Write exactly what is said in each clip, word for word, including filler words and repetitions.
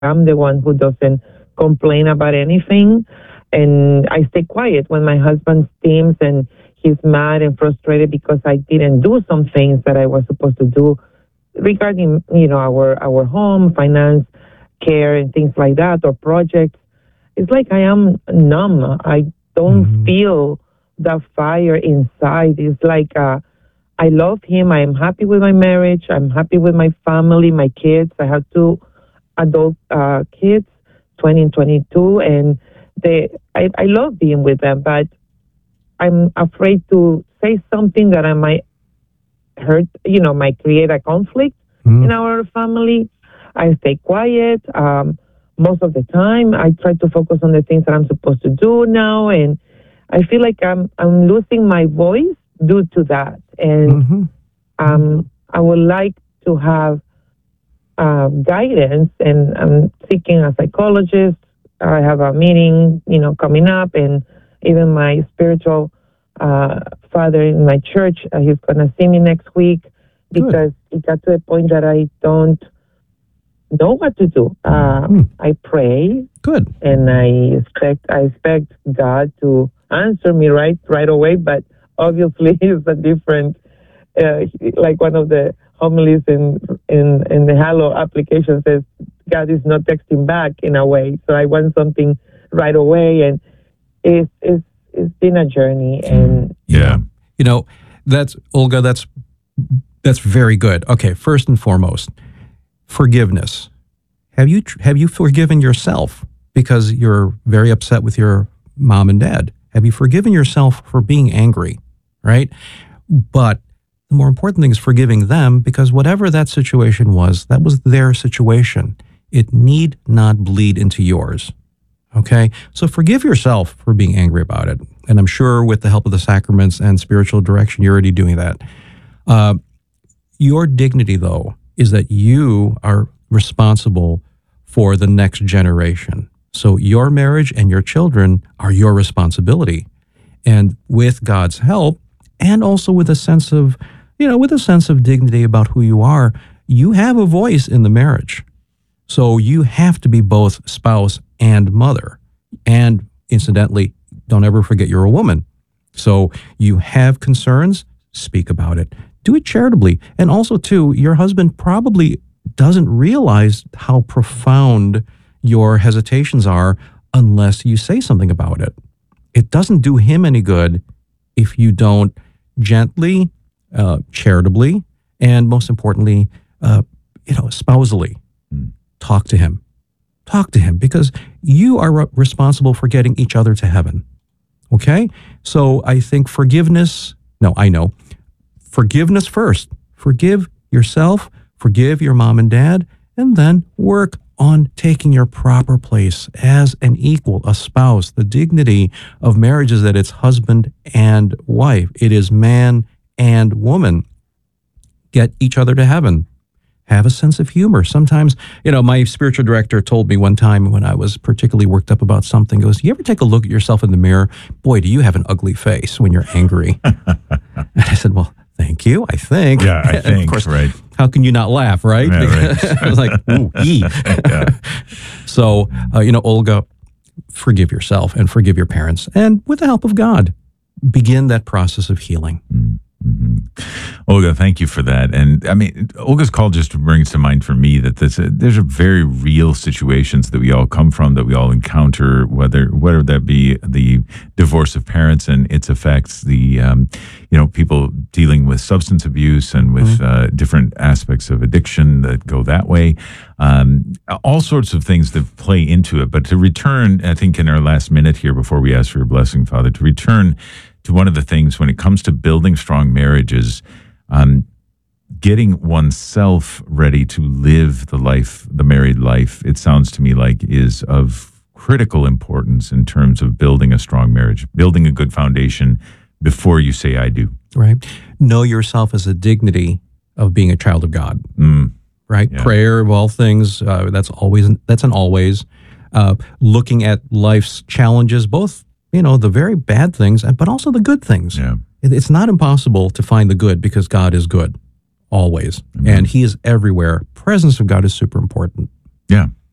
I'm the one who doesn't complain about anything, and I stay quiet when my husband steams and he's mad and frustrated because I didn't do some things that I was supposed to do regarding, you know, our our home, finance, care, and things like that, or projects. It's like I am numb. I don't mm-hmm. feel the fire inside. It's like uh, I love him. I am happy with my marriage. I'm happy with my family, my kids. I have two adult uh, kids, twenty and twenty-two, and they. I, I love being with them, but I'm afraid to say something that I might hurt, you know, might create a conflict mm. in our family. I stay quiet. Um, most of the time, I try to focus on the things that I'm supposed to do now, and I feel like I'm I'm losing my voice due to that. And mm-hmm. um, I would like to have uh, guidance, and I'm seeking a psychologist. I have a meeting, you know, coming up, and even my spiritual uh, father in my church, uh, he's going to see me next week because Good. It got to a point that I don't know what to do. Uh, hmm. I pray. Good. And I expect I expect God to answer me right right away, but obviously it's a different, uh, like one of the homilies in, in, in the Halo application says, God is not texting back in a way. So I want something right away, and it's, it's, it's been a journey. And yeah, you know, that's Olga, that's, that's very good. Okay. First and foremost, forgiveness. Have you, have you forgiven yourself because you're very upset with your mom and dad? Have you forgiven yourself for being angry? Right. But the more important thing is forgiving them, because whatever that situation was, that was their situation. It need not bleed into yours. Okay? So forgive yourself for being angry about it. And I'm sure with the help of the sacraments and spiritual direction, you're already doing that. Uh, your dignity, though, is that you are responsible for the next generation. So your marriage and your children are your responsibility. And with God's help, and also with a sense of, you know, with a sense of dignity about who you are, you have a voice in the marriage. So you have to be both spouse and mother. And incidentally, don't ever forget you're a woman. So you have concerns, speak about it. Do it charitably. And also, too, your husband probably doesn't realize how profound your hesitations are unless you say something about it. It doesn't do him any good if you don't gently, uh, charitably, and most importantly, uh, you know, spousally. Mm. Talk to him. Talk to him, because you are re- responsible for getting each other to heaven. Okay? So I think forgiveness, no, I know. Forgiveness first. Forgive yourself, forgive your mom and dad, and then work on taking your proper place as an equal, a spouse. The dignity of marriage is that it's husband and wife. It is man and woman. Get each other to heaven. Have a sense of humor. Sometimes, you know, my spiritual director told me one time when I was particularly worked up about something, goes, you ever take a look at yourself in the mirror? Boy, do you have an ugly face when you're angry. And I said, well, thank you, I think. Yeah, I think, of course, right. How can you not laugh, right? Yeah, right. I was like, ooh, ee. Yeah. So, uh, you know, Olga, forgive yourself and forgive your parents. And with the help of God, begin that process of healing. Mm. Mm-hmm. Olga, thank you for that. And I mean, Olga's call just brings to mind for me that this, uh, there's a very real situations that we all come from, that we all encounter, whether whether that be the divorce of parents and its effects, the um, you know, people dealing with substance abuse and with mm-hmm. uh, different aspects of addiction that go that way, um, all sorts of things that play into it. But to return, I think in our last minute here before we ask for your blessing, Father, to return to one of the things when it comes to building strong marriages, um, getting oneself ready to live the life, the married life, it sounds to me like is of critical importance in terms of building a strong marriage, building a good foundation before you say I do. Right. Know yourself as a dignity of being a child of God. Mm. Right. Yeah. Prayer of all things. Uh, that's always, that's an always. Uh, looking at life's challenges, both, you know, the very bad things, but also the good things. Yeah. It's not impossible to find the good because God is good, always. Mm-hmm. And he is everywhere. Presence of God is super important. Yeah.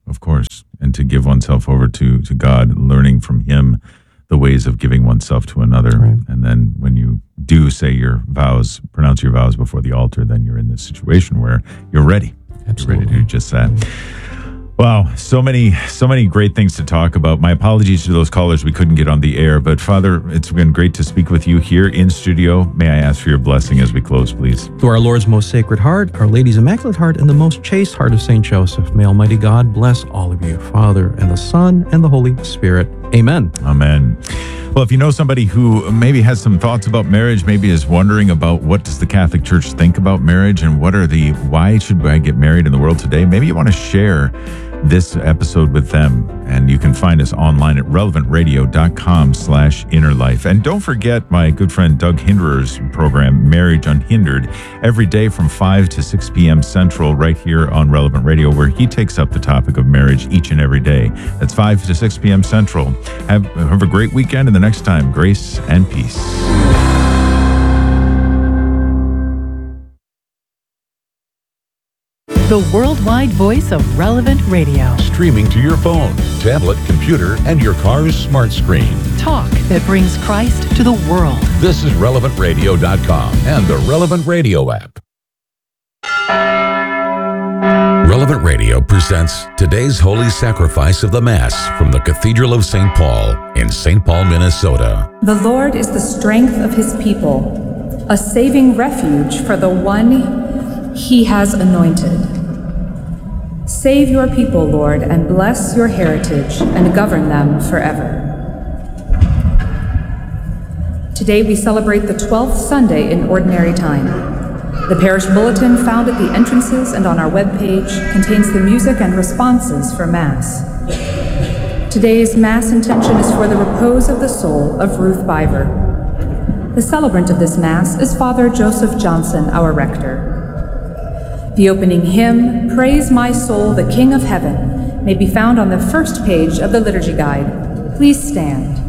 of course, and to give oneself over to, to God, learning from Him the ways of giving oneself to another. Right. And then when you do say your vows, pronounce your vows before the altar, then you're in this situation where you're ready. Absolutely. You're ready to do just that. Wow, so many, so many great things to talk about. My apologies to those callers we couldn't get on the air, but Father, it's been great to speak with you here in studio. May I ask for your blessing as we close, please? To our Lord's most sacred heart, Our Lady's Immaculate Heart, and the most chaste heart of Saint Joseph, may Almighty God bless all of you, Father, and the Son, and the Holy Spirit. Amen. Amen. Well, if you know somebody who maybe has some thoughts about marriage, maybe is wondering about what does the Catholic Church think about marriage and what are the, why should I get married in the world today? Maybe you want to share this episode with them, and you can find us online at relevant radio dot com slash inner life. And don't forget my good friend Doug Hinderer's program, Marriage Unhindered, every day from five to six p.m. Central, right here on Relevant Radio, where he takes up the topic of marriage each and every day. That's five to six p.m. Central. Have, have a great weekend, and the next time, grace and peace. The worldwide voice of Relevant Radio. Streaming to your phone, tablet, computer, and your car's smart screen. Talk that brings Christ to the world. This is relevant radio dot com and the Relevant Radio app. Relevant Radio presents today's Holy Sacrifice of the Mass from the Cathedral of Saint Paul in Saint Paul, Minnesota. The Lord is the strength of His people, a saving refuge for the one He has anointed. Save your people, Lord, and bless your heritage and govern them forever. Today we celebrate the twelfth Sunday in Ordinary Time. The parish bulletin found at the entrances and on our webpage contains the music and responses for Mass. Today's Mass intention is for the repose of the soul of Ruth Biver. The celebrant of this Mass is Father Joseph Johnson, our rector. The opening hymn, Praise My Soul, the King of Heaven, may be found on the first page of the Liturgy Guide. Please stand.